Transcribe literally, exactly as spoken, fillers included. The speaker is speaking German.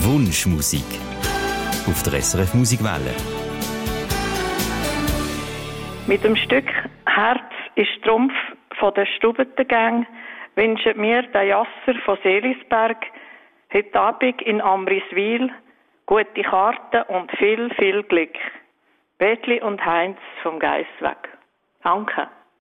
Wunschmusik auf der S R F Musikwelle. Mit dem Stück «Herz ist Trumpf» von der Stubentengang wünschen mir der Jasser von Seelisberg heute Abend in Amriswil gute Karten und viel, viel Glück. Betli und Heinz vom Geissweg. Danke.